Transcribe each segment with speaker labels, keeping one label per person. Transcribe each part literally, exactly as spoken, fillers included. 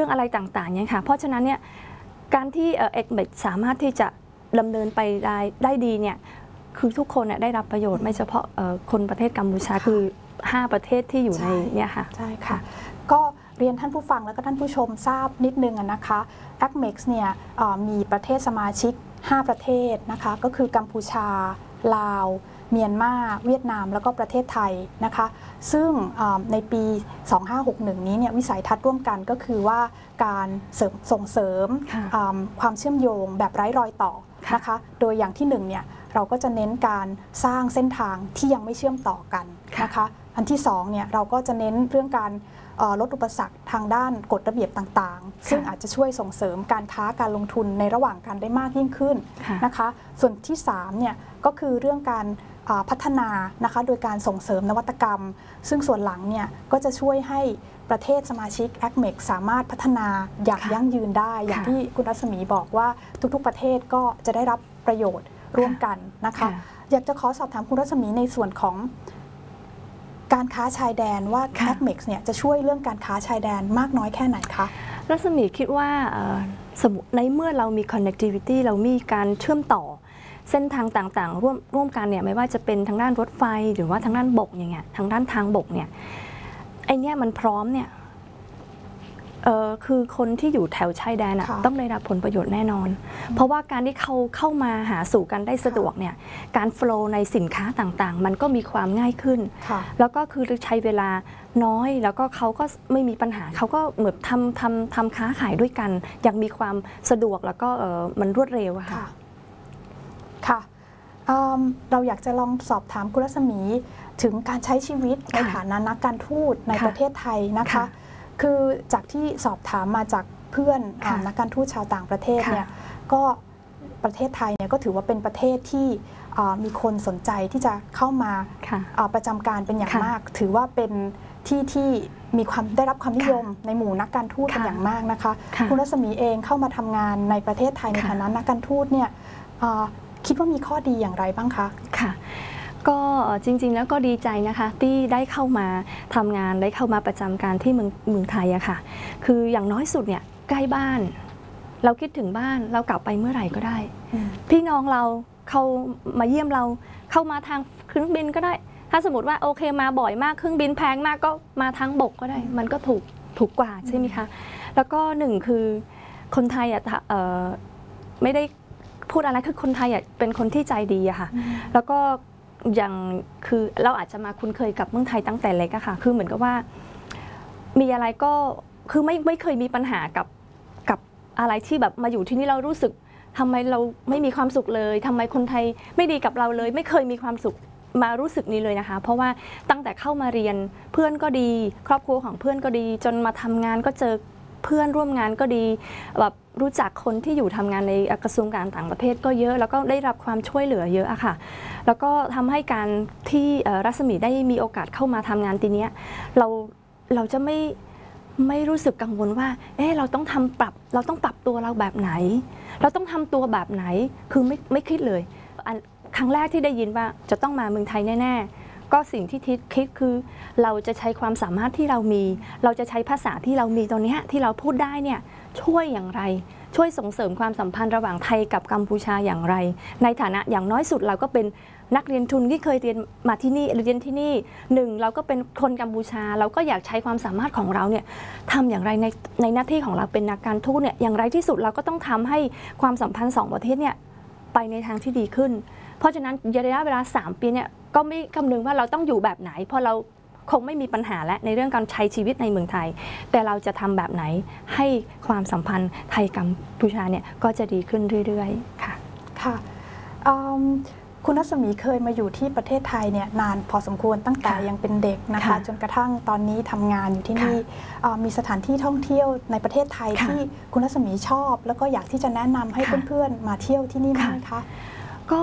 Speaker 1: รื่องอะไรต่างๆเนี่ยค่ะเพราะฉะนั้นเนี่ยการที่เอ็กเมกสามารถที่จะดำเนินไปได้ได้ดีเนี่ยคือทุกคนเนี่ยได้รับประโยชน์ไม่เฉพาะคนประเทศกัมพูชาคือห้าประเทศที่อยู่ในเนี่ยค่ะ
Speaker 2: ใช่ค่ะก็เรียนท่านผู้ฟังและก็ท่านผู้ชมทราบนิดนึงนะคะ เอ็กเม็กซ์ เนี่ยมีประเทศสมาชิกห้าประเทศนะคะก็คือกัมพูชาลาวเมียนมาเวียดนามแล้วก็ประเทศไทยนะคะซึ่งในปี สองพันห้าร้อยหกสิบเอ็ด นี้เนี่ยวิสัยทัศน์ร่วมกันก็คือว่าการส่งเสริมความเชื่อมโยงแบบไร้รอยต่อนะคะโดยอย่างที่หนึ่งเนี่ยเราก็จะเน้นการสร้างเส้นทางที่ยังไม่เชื่อมต่อกันนะคะอันที่สองเนี่ยเราก็จะเน้นเรื่องการลดอุปสรรคทางด้านกฎระเบียบต่างๆซึ่งอาจจะช่วยส่งเสริมการค้าการลงทุนในระหว่างกันได้มากยิ่งขึ้นนะคะส่วนที่สามเนี่ยก็คือเรื่องการพัฒนานะคะโดยการส่งเสริมนวัตกรรมซึ่งส่วนหลังเนี่ยก็จะช่วยให้ประเทศสมาชิก เอ็กเม็กซ์ สามารถพัฒนาอย่างยั่งยืนได้อย่างที่คุณรัศมีบอกว่าทุกๆประเทศก็จะได้รับประโยชน์ร่วมกันนะคะอยากจะขอสอบถามคุณรัศมีในส่วนของการค้าชายแดนว่า เอ็กเม็กซ์ เนี่ยจะช่วยเรื่องการค้าชายแดนมากน้อยแค่ไหนคะ
Speaker 1: รัศมีคิดว่าสมมุติในเมื่อเรามี connectivity เรามีการเชื่อมต่อเส้นทางต่างๆร่วมร่วมกันเนี่ยไม่ว่าจะเป็นทางด้านรถไฟหรือว่าทางด้านบกอย่างเงี้ยทางด้านทางบกเนี่ยไอเนี้ยมันพร้อมเนี่ยเออคือคนที่อยู่แถวชายแดนต้องได้รับผลประโยชน์แน่นอนเพราะว่าการที่เขาเข้ามาหาสู่กันได้สะดวกเนี่ยการโฟลว์ในสินค้าต่างๆมันก็มีความง่ายขึ้นแล้วก็คือใช้เวลาน้อยแล้วก็เขาก็ไม่มีปัญหาเขาก็เหมือนทำทำทำค้าขายด้วยกันอย่างมีความสะดวกแล้วก็เออมันรวดเร็วค่ะ
Speaker 2: ค่ะเราอยากจะลองสอบถามคุณรัศมีถึงการใช้ชีวิตในฐานะนักการทูตในประเทศไทยนะคะคือจากที่สอบถามมาจากเพื่อนนักการทูตชาวต่างประเทศเนี่ยก็ประเทศไทยเนี่ยก็ถือว่าเป็นประเทศที่มีคนสนใจที่จะเข้ามาประจำการเป็นอย่างมากถือว่าเป็นที่ที่มีความได้รับความนิยมในหมู่นักการทูตเป็นอย่างมากนะคะคุณรัศมีเองเข้ามาทำงานในประเทศไทยในฐานะนักการทูตเนี่ยคิดว่ามีข้อดีอย่างไรบ้างคะ
Speaker 1: ค่ะก็จริงๆแล้วก็ดีใจนะคะที่ได้เข้ามาทำงานได้เข้ามาประจำการที่เมืองเมืองไทยอะค่ะคืออย่างน้อยสุดเนี่ยใกล้บ้านเราคิดถึงบ้านเรากลับไปเมื่อไหร่ก็ได้พี่น้องเราเขามาเยี่ยมเราเข้ามาทางเครื่องบินก็ได้ถ้าสมมติว่าโอเคมาบ่อยมากเครื่องบินแพงมากก็มาทางบกก็ได้มันก็ถูกถูกกว่าใช่ไหมคะแล้วก็หนึ่งคือคนไทยอะไม่ได้พูดอะไรคือคนไทยเป็นคนที่ใจดีอะค่ะแล้วก็อย่างคือเราอาจจะมาคุ้นเคยกับเมืองไทยตั้งแต่เล็กอะค่ะคือเหมือนกับว่ามีอะไรก็คือไม่ไม่เคยมีปัญหากับกับอะไรที่แบบมาอยู่ที่นี่เรารู้สึกทำไมเราไม่มีความสุขเลยทำไมคนไทยไม่ดีกับเราเลยไม่เคยมีความสุขมารู้สึกนี้เลยนะคะเพราะว่าตั้งแต่เข้ามาเรียนเพื่อนก็ดีครอบครัวของเพื่อนก็ดีจนมาทำงานก็เจอเพื่อนร่วมงานก็ดีแบบรู้จักคนที่อยู่ทำงานในกระทรวงการต่างประเทศก็เยอะแล้วก็ได้รับความช่วยเหลือเยอะอะค่ะแล้วก็ทำให้การที่รัศมีได้มีโอกาสเข้ามาทำงานทีนี้เราเราจะไม่ไม่รู้สึกกังวลว่าเอ๊ะเราต้องทำปรับเราต้องปรับตัวเราแบบไหนเราต้องทำตัวแบบไหนคือไม่ไม่คิดเลยครั้งแรกที่ได้ยินว่าจะต้องมาเมืองไทยแน่ๆก็สิ่งที่ทิศคิดคือเราจะใช้ความสามารถที่เรามีเราจะใช้ภาษาที่เรามีตอนนี้ที่เราพูดได้เนี่ยช่วยอย่างไรช่วยส่งเสริมความสัมพันธ์ระหว่างไทยกับกัมพูชาอย่างไรในฐานะอย่างน้อยสุดเราก็เป็นนักเรียนทุนที่เคยเรียนมาที่นี่เรียนที่นี่หนึ่งเราก็เป็นคนกัมพูชาเราก็อยากใช้ความสามารถของเราเนี่ยทำอย่างไรในในหน้าที่ของเราเป็นนักการทูตเนี่ยอย่างไรที่สุดเราก็ต้องทำให้ความสัมพันธ์สองประเทศเนี่ยไปในทางที่ดีขึ้นเพราะฉะนั้นระยะเวลาสามปีเนี่ยก็ไม่คำนึงว่าเราต้องอยู่แบบไหนเพราะเราคงไม่มีปัญหาและในเรื่องการใช้ชีวิตในเมืองไทยแต่เราจะทำแบบไหนให้ความสัมพันธ์ไทยกัมพูชาเนี่ยก็จะดีขึ้นเรื่อยๆค่ะ
Speaker 2: ค่ะคุณรัศมีเคยมาอยู่ที่ประเทศไทยเนี่ยนานพอสมควรตั้งแต่ยังเป็นเด็กนะคะจนกระทั่งตอนนี้ทำงานอยู่ที่นี่มีสถานที่ท่องเที่ยวในประเทศไทยที่คุณรัศมีชอบแล้วก็อยากที่จะแนะนำให้เพื่อนๆมาเที่ยวที่นี่ไหมคะ
Speaker 1: ก็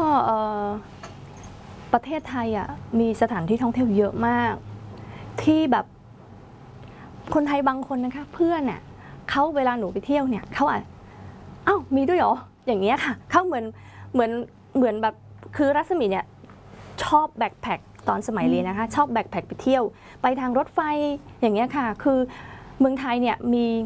Speaker 1: ประเทศไทยอ่ะมีสถานที่ท่องเที่ยวเยอะมากที่แบบคนไทยบางคนนะคะเพื่อนเนี่ยเขาเวลาหนูไปเที่ยวเนี่ยเขาอ่ะอ้าวมีด้วยเหรออย่างเงี้ยค่ะเขาเหมือนเหมือนเหมือนแบบคือรัศมีเนี่ยชอบแบ็คแพคตอนสมัยเรียนนะคะชอบแบ็คแพคไปเที่ยวไปทางรถไฟอย่างเงี้ยค่ะคือเมืองไทยเนี่ยมี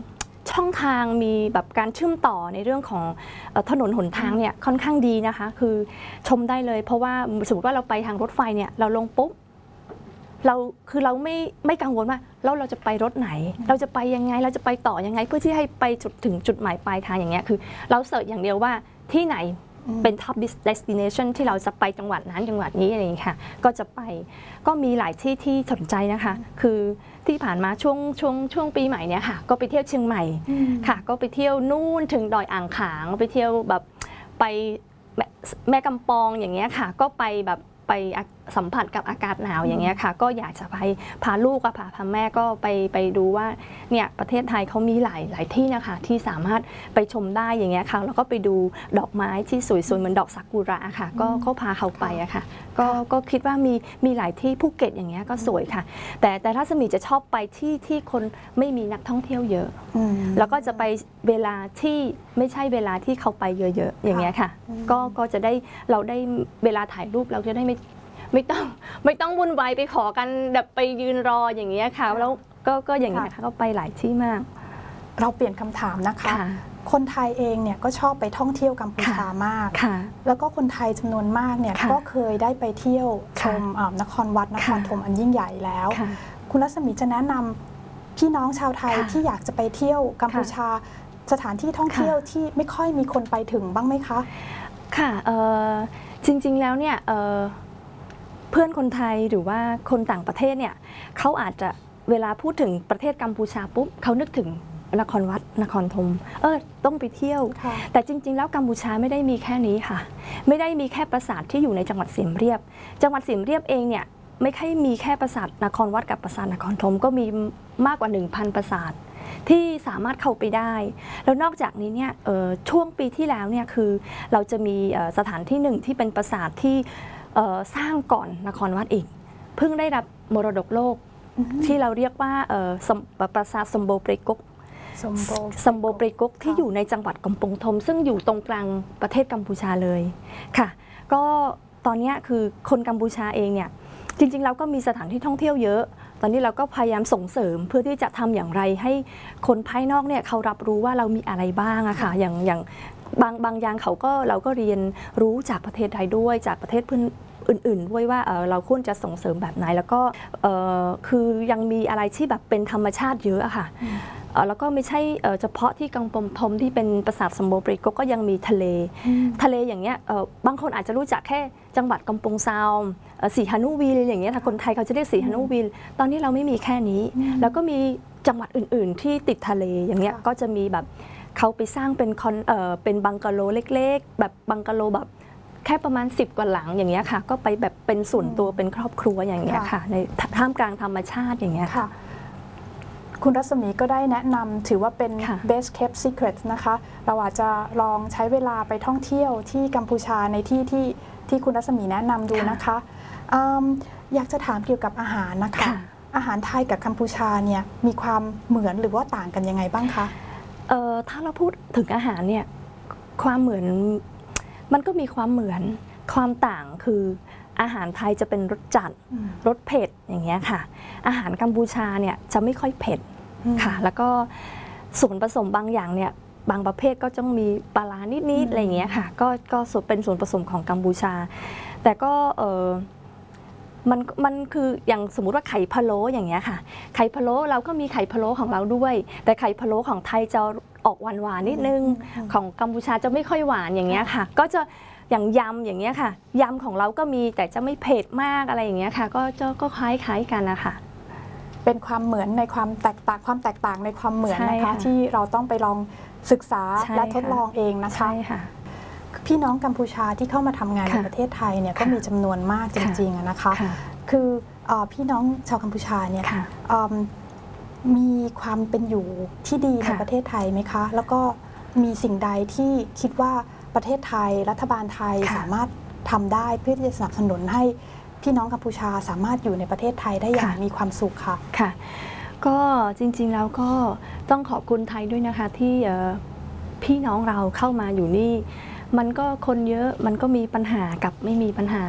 Speaker 1: ช่องทางมีแบบการเชื่อมต่อในเรื่องของเอ่อถนนหนทางเนี่ยค่อนข้างดีนะคะคือชมได้เลยเพราะว่าสมมติว่าเราไปทางรถไฟเนี่ยเราลงปุ๊บเราคือเราไม่ไม่กังวลว่าแล้วเราจะไปรถไหนเราจะไปยังไงเราจะไปต่อยังไงเพื่อที่ให้ไปจุดถึงจุดหมายปลายทางอย่างเงี้ยคือเราเสิร์ชอย่างเดียวว่าที่ไหนเป็น top destination ที่เราจะไปจังหวัดนั้นจังหวัดนี้อะไรอย่างเงี้ยค่ะก็จะไปก็มีหลายที่ที่สนใจนะคะคือที่ผ่านมาช่วงช่วงช่วงปีใหม่เนี่ยค่ะก็ไปเที่ยวเชียงใหม่ค่ะก็ไปเที่ยวนู่นถึงดอยอ่างขางไปเที่ยวแบบไปแม่แม่กำปองอย่างเงี้ยค่ะก็ไปแบบไปสัมผัสกับอากาศหนาวอย่างเงี้ยค่ะก็อยากจะไปพาลูกกับพาพาแม่ก็ไปไปดูว่าเนี่ยประเทศไทยเขามีหลายหลายที่นะคะที่สามารถไปชมได้อย่างเงี้ยค่ะแล้วก็ไปดูดอกไม้ที่สวยๆเหมือนดอกซากุระค่ะก็ก็พาเขาไปอะค่ะก็ก็คิดว่ามีมีหลายที่ภูเก็ตอย่างเงี้ยก็สวยค่ะแต่แต่รัศมีจะชอบไปที่ที่คนไม่มีนักท่องเที่ยวเยอะแล้วก็จะไปเวลาที่ไม่ใช่เวลาที่เขาไปเยอะๆอย่างเงี้ยค่ะก็ก็จะได้เราได้เวลาถ่ายรูปเราจะได้ไม่ไม่ต้องไม่ต้องวุ่นวายไปขอกันแบบไปยืนรออย่างเงี้ยค่ะแล้วก็ก็อย่างเงี้ยค่ะก็ไปหลายที่มาก
Speaker 2: เราเปลี่ยนคำถามนะคะคนไทยเองเนี่ยก็ชอบไปท่องเที่ยวกัมพูชามากแล้วก็คนไทยจำนวนมากเนี่ยก็เคยได้ไปเที่ยวชมนครวัดนครธมอันยิ่งใหญ่แล้วคุณรัศมีจะแนะนำพี่น้องชาวไทยที่อยากจะไปเที่ยวกัมพูชาสถานที่ท่องเที่ยวที่ไม่ค่อยมีคนไปถึงบ้างไหมคะ
Speaker 1: ค่ะจริงๆแล้วเนี่ยเพื่อนคนไทยหรือว่าคนต่างประเทศเนี่ยเขาอาจจะเวลาพูดถึงประเทศกัมพูชาปุ๊บเขานึกถึงนครวัดนครธมเออต้องไปเที่ยวแต่จริงๆแล้วกัมพูชาไม่ได้มีแค่นี้ค่ะไม่ได้มีแค่ปราสาทที่อยู่ในจังหวัดเสียมเรียบจังหวัดเสียมเรียบเองเนี่ยไม่ใช่มีแค่ปราสาทนครวัดกับปราสาทนครธมก็มีมากกว่า หนึ่งพัน ปราสาทที่สามารถเข้าไปได้แล้วนอกจากนี้เนี่ยช่วงปีที่แล้วเนี่ยคือเราจะมีสถานที่หนึ่งที่เป็นปราสาทที่สร้างก่อนนครวัดอีกเพิ่งได้รับมรดกโลกที่เราเรียกว่าปราสาทสมโบเปรกกสมโบเปรกกที่อยู่ในจังหวัดกำปงธมซึ่งอยู่ตรงกลางประเทศกัมพูชาเลยค่ะก็ตอนนี้คือคนกัมพูชาเองเนี่ยจริงๆเราก็มีสถานที่ท่องเที่ยวเยอะตอนนี้เราก็พยายามส่งเสริมเพื่อที่จะทำอย่างไรให้คนภายนอกเนี่ยเขารับรู้ว่าเรามีอะไรบ้างอะค่ะอย่างอย่างบางบางอย่างเขาก็เราก็เรียนรู้จากประเทศไทยด้วยจากประเทศเพื่อนอื่นๆด้วยว่า เ, เราควรจะส่งเสริมแบบไหนแล้วก็คือยังมีอะไรที่แบบเป็นธรรมชาติเยอะอะค่ะแล้วก็ไม่ใช่เฉพาะที่กังปงธมที่เป็นปราสาทสมโบเปรกกก็ยังมีทะเลทะเลอย่างเงี้ยบางคนอาจจะรู้จักแค่จังหวัดกัมปงซาวสีฮานุวิลอย่างเงี้ยถ้าคนไทยเขาจะเรียกสีฮานุวิลตอนนี้เราไม่มีแค่นี้แล้วก็มีจังหวัดอื่นๆที่ติดทะเลอย่างเงี้ยก็จะมีแบบเขาไปสร้างเป็นคอนเอ่อเป็นบังกะโลเล็กๆแบบบังกะโลแบบแค่ประมาณสิบกว่าหลังอย่างเงี้ยค่ะก็ไปแบบเป็นส่วนตัวเป็นครอบครัวอย่างเงี้ยค่ะในท่ามกลางธรรมชาติอย่างเงี้ยค่ะ
Speaker 2: คุณรัศมีก็ได้แนะนำถือว่าเป็น best kept secret นะคะเราอาจจะลองใช้เวลาไปท่องเที่ยวที่กัมพูชาในที่ที่ที่คุณรัศมีแนะนำดูนะคะออยากจะถามเกี่ยวกับอาหารนะคะอาหารไทยกับกัมพูชาเนี่ยมีความเหมือนหรือว่าต่างกันยังไงบ้างคะ
Speaker 1: เอ่อถ้าเราพูดถึงอาหารเนี่ยความเหมือนมันก็มีความเหมือนความต่างคืออาหารไทยจะเป็นรสจัดรสเผ็ดอย่างเงี้ยค่ะอาหารกัมพูชาเนี่ยจะไม่ค่อยเผ็ดค่ะแล้วก็ส่วนผสมบางอย่างเนี่ยบางประเภทก็ต้องมีปลาร้านิดๆอะไรอย่างเงี้ยค่ะก็ก็เป็นส่วนผสมของกัมพูชาแต่ก็เออมันมันคืออย่างสมมุติว่าไข่พะโล้อย่างเงี้ยค่ะไข่พะโล้เราก็มีไข่พะโล้ของเราด้วยแต่ไข่พะโล้ของไทยจะออกหวานหวานนิดนึงของกัมพูชาจะไม่ค่อยหวานอย่างเงี้ยค่ะก็จะอย่างยำอย่างเงี้ยค่ะยำของเราก็มีแต่จะไม่เผ็ดมากอะไรอย่างเงี้ยค่ะก็จะก็คล้ายๆกันนะคะ
Speaker 2: เป็นความเหมือนในความแตกต่างความแตกต่างในความเหมือนนะคะที่เราต้องไปลองศึกษาและทดลองเองนะคะพี่น้องกัมพูชาที่เข้ามาทำงานในประเทศไทยเนี่ยก็มีจำนวนมากจริงๆนะคะคือพี่น้องชาวกัมพูชาเนี่ยมีความเป็นอยู่ที่ดีในประเทศไทยไหมคะแล้วก็มีสิ่งใดที่คิดว่าประเทศไทยรัฐบาลไทยสามารถทำได้เพื่อที่จะสนับสนุนให้พี่น้องกัมพูชาสามารถอยู่ในประเทศไทยได้อย่างมีความสุขค่ะ
Speaker 1: ค่ะก็จริงๆแล้วก็ต้องขอบคุณไทยด้วยนะคะที่พี่น้องเราเข้ามาอยู่นี่มันก็คนเยอะมันก็มีปัญหากับไม่มีปัญหา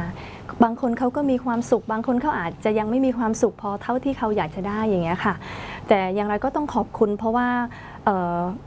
Speaker 1: บางคนเขาก็มีความสุขบางคนเขาอาจจะยังไม่มีความสุขพอเท่าที่เขาอยากจะได้อย่างเงี้ยค่ะแต่อย่างไรก็ต้องขอบคุณเพราะว่า